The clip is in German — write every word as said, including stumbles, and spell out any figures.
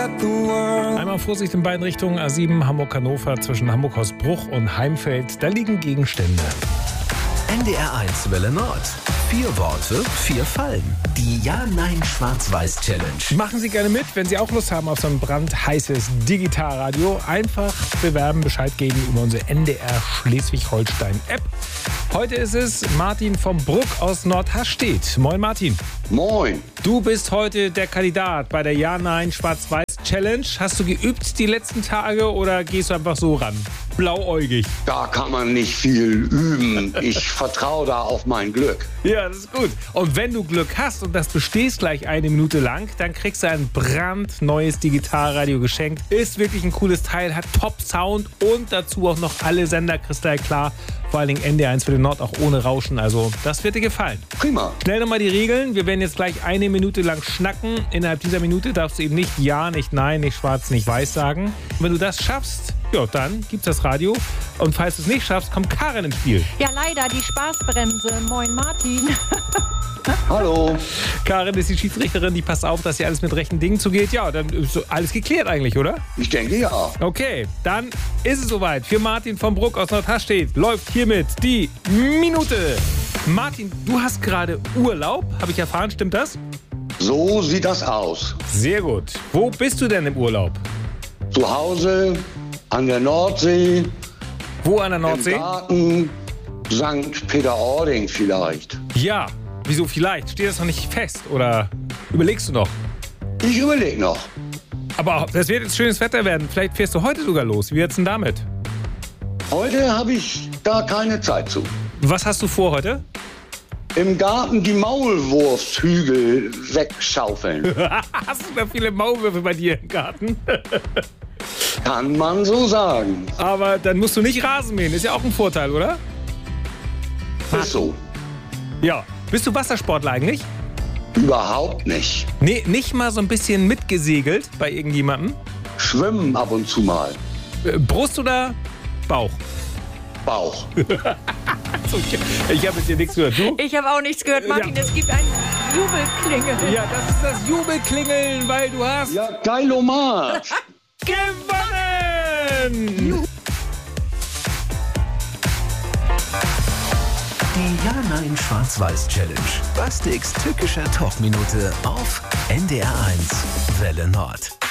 Einmal Vorsicht in beiden Richtungen. A sieben Hamburg-Hannover zwischen Hamburg-Hausbruch und Heimfeld. Da liegen Gegenstände. N D R eins Welle Nord. Vier Worte, vier Fallen. Die Ja-Nein-Schwarz-Weiß-Challenge. Machen Sie gerne mit, wenn Sie auch Lust haben auf so ein brandheißes Digitalradio. Einfach bewerben, Bescheid geben über unsere N D R Schleswig-Holstein-App. Heute ist es Martin vom Bruck aus Nordhastedt. Moin Martin. Moin. Du bist heute der Kandidat bei der Ja-Nein-Schwarz-Weiß-Challenge. Hast du geübt die letzten Tage oder gehst du einfach so ran? Blauäugig. Da kann man nicht viel üben. Ich vertraue da auf mein Glück. Ja, das ist gut. Und wenn du Glück hast und das bestehst gleich eine Minute lang, dann kriegst du ein brandneues Digitalradio geschenkt. Ist wirklich ein cooles Teil, hat Top-Sound und dazu auch noch alle Sender kristallklar. Vor allen Dingen N D R eins für den Nord, auch ohne Rauschen. Also das wird dir gefallen. Prima. Schnell nochmal die Regeln. Wir werden jetzt gleich eine Minute lang schnacken. Innerhalb dieser Minute darfst du eben nicht Ja, nicht Nein, nicht Schwarz, nicht Weiß sagen. Und wenn du das schaffst, ja, dann gibt's das Radio. Und falls du es nicht schaffst, kommt Karin ins Spiel. Ja, leider, die Spaßbremse. Moin, Martin. Hallo. Karin ist die Schiedsrichterin, die passt auf, dass hier alles mit rechten Dingen zugeht. Ja, dann ist alles geklärt eigentlich, oder? Ich denke ja. Okay, dann ist es soweit. Für Martin vom Bruck aus Nordhastedt läuft hiermit die Minute. Martin, du hast gerade Urlaub, habe ich erfahren, stimmt das? So sieht das aus. Sehr gut. Wo bist du denn im Urlaub? Zu Hause, an der Nordsee, Wo an der im Nordsee? Garten, Sankt Peter-Ording vielleicht. Ja. Wieso vielleicht? Steht das noch nicht fest oder überlegst du noch? Ich überlege noch. Aber das wird jetzt schönes Wetter werden. Vielleicht fährst du heute sogar los. Wie wird's denn damit? Heute habe ich da keine Zeit zu. Was hast du vor heute? Im Garten die Maulwurfshügel wegschaufeln. Hast du da viele Maulwürfe bei dir im Garten? Kann man so sagen. Aber dann musst du nicht Rasen mähen. Ist ja auch ein Vorteil, oder? Ist so. Ja. Bist du Wassersportler eigentlich? Überhaupt nicht. Nee, nicht mal so ein bisschen mitgesegelt bei irgendjemandem? Schwimmen ab und zu mal. Äh, Brust oder Bauch? Bauch. Ich habe jetzt hier nichts gehört. Du? Ich habe auch nichts gehört, Martin. Ja. Es gibt ein Jubelklingeln. Ja, das ist das Jubelklingeln, weil du hast Ja, Geilomat. gewonnen! Die Ja-Nein-Schwarz-Weiß-Challenge. Bastiks tückischer Talkminute auf N D R eins Welle Nord.